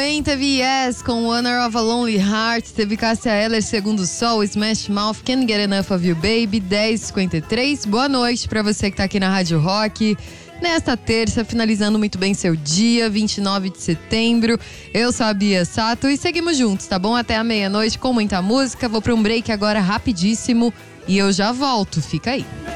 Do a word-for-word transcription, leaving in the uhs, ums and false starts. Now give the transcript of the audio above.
também teve Yes com Honor of a Lonely Heart, teve Cássia Eller, Segundo Sol, Smash Mouth, Can't Get Enough of You Baby, dez e cinquenta e três. Boa noite pra você que tá aqui na Rádio Rock. Nesta terça, finalizando muito bem seu dia, vinte e nove de setembro. Eu sou a Bia Sato e seguimos juntos, tá bom? Até a meia-noite com muita música. Vou pra um break agora rapidíssimo e eu já volto. Fica aí.